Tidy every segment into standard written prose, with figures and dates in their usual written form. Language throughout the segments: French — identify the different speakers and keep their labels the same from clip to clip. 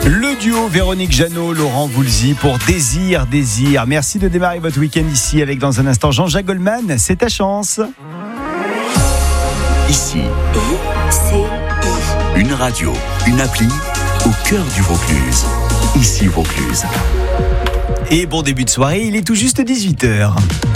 Speaker 1: Le duo Véronique Jeannot, Laurent Voulzy pour Désir. Merci de démarrer votre week-end ici avec dans un instant Jean-Jacques Goldman. C'est ta chance.
Speaker 2: Ici, une radio, une appli au cœur du Vaucluse. Ici Vaucluse.
Speaker 1: Et bon début de soirée, il est tout juste 18h.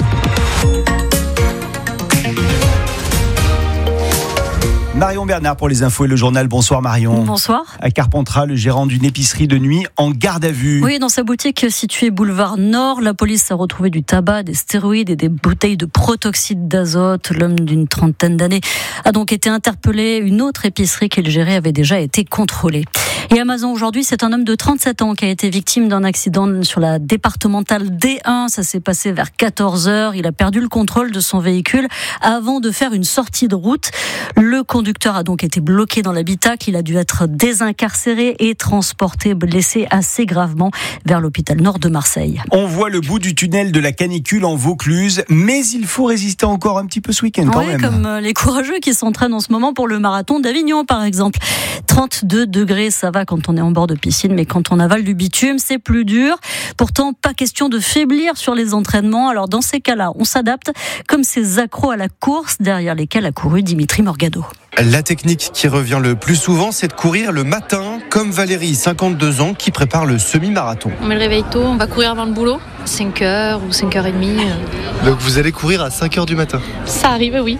Speaker 1: Marion Bernard pour les infos et le journal. Bonsoir Marion.
Speaker 3: Bonsoir.
Speaker 1: À Carpentras, le gérant d'une épicerie de nuit en garde à vue.
Speaker 3: Oui, dans sa boutique située boulevard Nord, la police a retrouvé du tabac, des stéroïdes et des bouteilles de protoxyde d'azote. L'homme d'une trentaine d'années a donc été interpellé. Une autre épicerie qu'il gérait avait déjà été contrôlée. Et Amazon aujourd'hui, c'est un homme de 37 ans qui a été victime d'un accident sur la départementale D1. Ça s'est passé vers 14h. Il a perdu le contrôle de son véhicule avant de faire une sortie de route. Le conducteur a donc été bloqué dans l'habitacle. Il a dû être désincarcéré et transporté blessé assez gravement vers l'hôpital Nord de Marseille.
Speaker 1: On voit le bout du tunnel de la canicule en Vaucluse, mais il faut résister encore un petit peu ce week-end quand même.
Speaker 3: Comme les courageux qui s'entraînent en ce moment pour le marathon d'Avignon par exemple. 32 degrés, ça va quand on est en bord de piscine, mais quand on avale du bitume, c'est plus dur. Pourtant, pas question de faiblir sur les entraînements. Alors dans ces cas-là, on s'adapte, comme ces accros à la course derrière lesquels a couru Dimitri Morgado.
Speaker 4: La technique qui revient le plus souvent, c'est de courir le matin, comme Valérie, 52 ans, qui prépare le semi-marathon.
Speaker 5: On met le réveil tôt, on va courir avant le boulot, 5h ou 5h30.
Speaker 4: Donc vous allez courir à 5h du matin?
Speaker 5: Ça arrive, oui.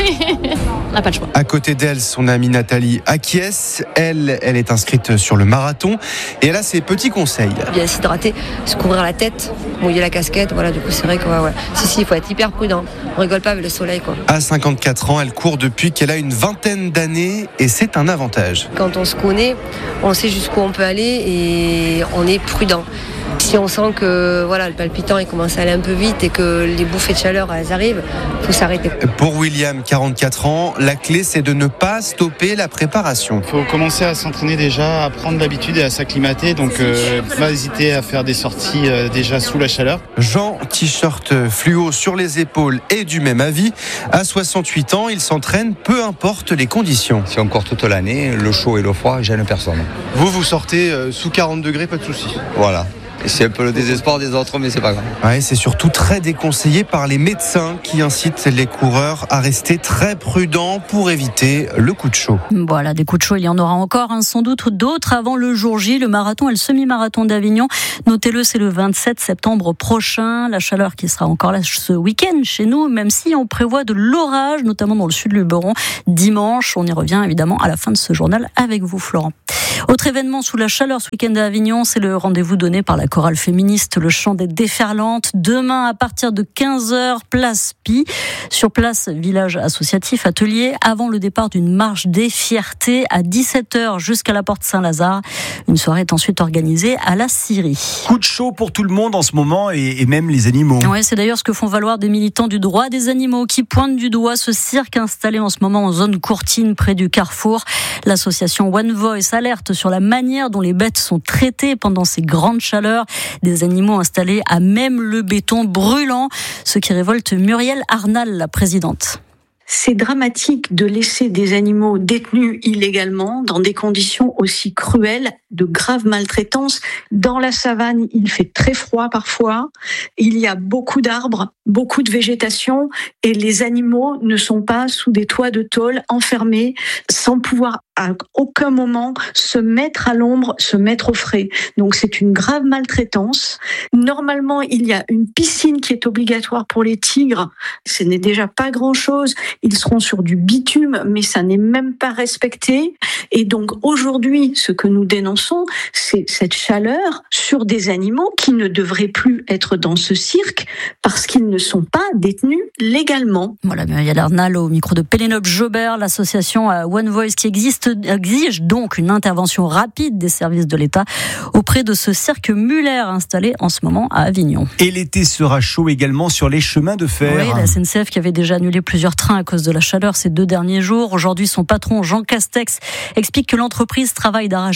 Speaker 5: On n'a pas le choix.
Speaker 4: À côté d'elle, son amie Nathalie acquiesce. Elle est inscrite sur le marathon et elle a ses petits conseils.
Speaker 6: Bien s'hydrater, se couvrir la tête, mouiller la casquette, voilà, du coup c'est vrai que il faut être hyper prudent. On rigole pas avec le soleil, quoi.
Speaker 4: À 54 ans, elle court depuis qu'elle a une vingtaine d'années et c'est un avantage.
Speaker 6: Quand on se connaît, on sait jusqu'où on peut aller et on est prudent. Si on sent que le palpitant il commence à aller un peu vite et que les bouffées de chaleur elles arrivent, il faut s'arrêter.
Speaker 4: Pour William, 44 ans, la clé c'est de ne pas stopper la préparation.
Speaker 7: Il faut commencer à s'entraîner déjà, à prendre l'habitude et à s'acclimater. Donc pas hésiter à faire des sorties déjà sous la chaleur.
Speaker 4: Jean, t-shirt fluo sur les épaules, est du même avis. À 68 ans, il s'entraîne peu importe les conditions.
Speaker 8: Si on court toute l'année, le chaud et le froid gênent personne.
Speaker 4: Vous sortez sous 40 degrés, pas de souci.
Speaker 8: Voilà. C'est un peu le désespoir des autres, mais c'est pas grave.
Speaker 4: Ouais, c'est surtout très déconseillé par les médecins qui incitent les coureurs à rester très prudents pour éviter le coup de chaud.
Speaker 3: Voilà, des coups de chaud, il y en aura encore, sans doute d'autres avant le jour J, le marathon et le semi-marathon d'Avignon. Notez-le, c'est le 27 septembre prochain. La chaleur qui sera encore là ce week-end chez nous, même si on prévoit de l'orage, notamment dans le sud du Luberon, dimanche. On y revient évidemment à la fin de ce journal avec vous, Florent. Autre événement sous la chaleur ce week-end à Avignon, c'est le rendez-vous donné par la chorale féministe, le chant des déferlantes. Demain, à partir de 15h, place Pi. Sur place, village associatif, atelier, avant le départ d'une marche des fiertés à 17h jusqu'à la porte Saint-Lazare. Une soirée est ensuite organisée à la Syrie.
Speaker 1: Coup de chaud pour tout le monde en ce moment et même les animaux.
Speaker 3: Ouais, c'est d'ailleurs ce que font valoir des militants du droit des animaux qui pointent du doigt ce cirque installé en ce moment en zone Courtine près du Carrefour. L'association One Voice alerte sur la manière dont les bêtes sont traitées pendant ces grandes chaleurs. Des animaux installés à même le béton brûlant, ce qui révolte Muriel Arnal, la présidente.
Speaker 9: C'est dramatique de laisser des animaux détenus illégalement dans des conditions aussi cruelles, de graves maltraitances. Dans la savane, il fait très froid parfois. Il y a beaucoup d'arbres, beaucoup de végétation et les animaux ne sont pas sous des toits de tôle enfermés sans pouvoir à aucun moment se mettre à l'ombre, se mettre au frais. Donc c'est une grave maltraitance. Normalement, il y a une piscine qui est obligatoire pour les tigres. Ce n'est déjà pas grand-chose. Ils seront sur du bitume, mais ça n'est même pas respecté. Et donc aujourd'hui, ce que nous dénonçons, c'est cette chaleur sur des animaux qui ne devraient plus être dans ce cirque parce qu'ils ne sont pas détenus légalement.
Speaker 3: Voilà, Muriel Arnal au micro de Pénélope Jobert, l'association One Voice qui exige donc une intervention rapide des services de l'État auprès de ce cirque Muller installé en ce moment à Avignon.
Speaker 1: Et l'été sera chaud également sur les chemins de fer.
Speaker 3: Oui, la SNCF qui avait déjà annulé plusieurs trains à cause de la chaleur ces 2 derniers jours. Aujourd'hui, son patron Jean Castex explique que l'entreprise travaille d'arrache-pied à éviter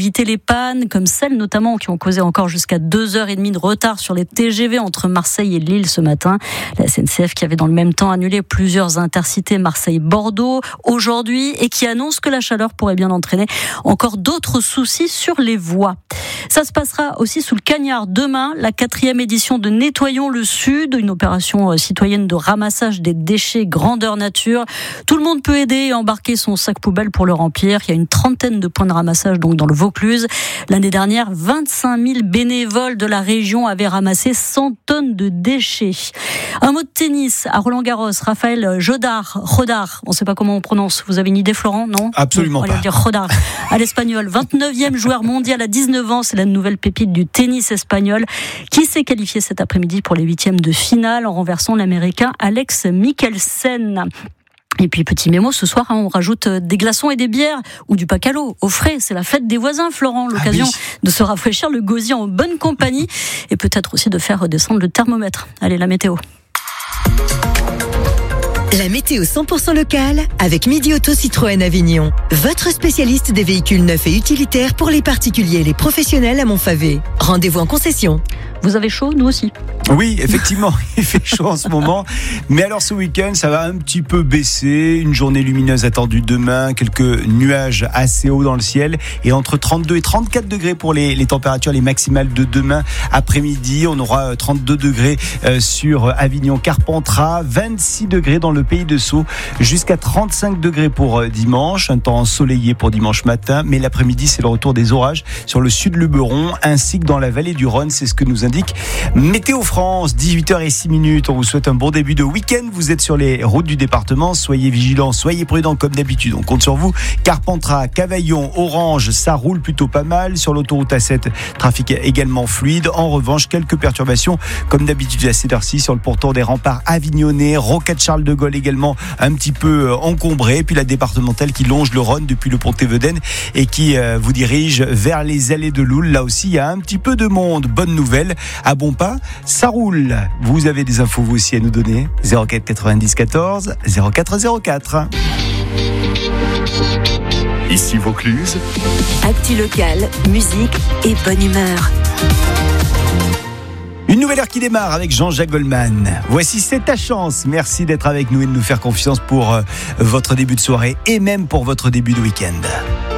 Speaker 3: éviter les pannes, comme celles notamment qui ont causé encore jusqu'à 2h30 de retard sur les TGV entre Marseille et Lille ce matin. La SNCF qui avait dans le même temps annulé plusieurs intercités Marseille-Bordeaux aujourd'hui et qui annonce que la chaleur pourrait bien entraîner encore d'autres soucis sur les voies. Ça se passera aussi sous le Cagnard demain, la 4e édition de Nettoyons le Sud, une opération citoyenne de ramassage des déchets grandeur nature. Tout le monde peut aider et embarquer son sac poubelle pour le remplir. Il y a une 30aine de points de ramassage donc dans le Vaucluse. L'année dernière, 25 000 bénévoles de la région avaient ramassé 100 tonnes de déchets. Un mot de tennis à Roland-Garros. Raphaël Rodar, on ne sait pas comment on prononce. Vous avez une idée, Florent? Non?
Speaker 1: Absolument
Speaker 3: pas. On va dire Rodar à l'espagnol. 29e joueur mondial à 19 ans. C'est la nouvelle pépite du tennis espagnol qui s'est qualifié cet après-midi pour les 8e de finale en renversant l'Américain Alex Mikkelsen. Et puis, petit mémo, ce soir, on rajoute des glaçons et des bières ou du pacalo au frais. C'est la fête des voisins, Florent. L'occasion de se rafraîchir le gosier en bonne compagnie et peut-être aussi de faire redescendre le thermomètre. Allez, la météo.
Speaker 10: La météo 100% locale avec Midi Auto Citroën Avignon. Votre spécialiste des véhicules neufs et utilitaires pour les particuliers et les professionnels à Montfavet. Rendez-vous en concession.
Speaker 3: Vous avez chaud, nous aussi.
Speaker 1: Oui, effectivement, il fait chaud en ce moment. Mais alors ce week-end, ça va un petit peu baisser. Une journée lumineuse attendue demain. Quelques nuages assez hauts dans le ciel. Et entre 32 et 34 degrés pour les températures, les maximales de demain après-midi. On aura 32 degrés sur Avignon-Carpentras. 26 degrés dans le Pays de Sceaux. Jusqu'à 35 degrés pour dimanche. Un temps ensoleillé pour dimanche matin. Mais l'après-midi, c'est le retour des orages sur le sud Luberon ainsi que dans la vallée du Rhône. C'est ce que nous indique Météo France, 18h06. On vous souhaite un bon début de week-end. Vous êtes sur les routes du département. Soyez vigilants, soyez prudents comme d'habitude. On compte sur vous. Carpentras, Cavaillon, Orange, ça roule plutôt pas mal. Sur l'autoroute A7, trafic également fluide. En revanche, quelques perturbations comme d'habitude à cette heure-ci sur le pourtour des remparts avignonnais. Rocade Charles de Gaulle également un petit peu encombré. Puis la départementale qui longe le Rhône depuis le pont Théveden et qui vous dirige vers les allées de Loul. Là aussi, il y a un petit peu de monde. Bonne nouvelle. À bon pas, ça roule. Vous avez des infos vous aussi à nous donner. 04 90 14 04 04.
Speaker 2: Ici Vaucluse.
Speaker 10: Actu local, musique et bonne humeur.
Speaker 1: Une nouvelle heure qui démarre avec Jean-Jacques Goldman. Voici C'est ta chance. Merci d'être avec nous et de nous faire confiance pour votre début de soirée et même pour votre début de week-end.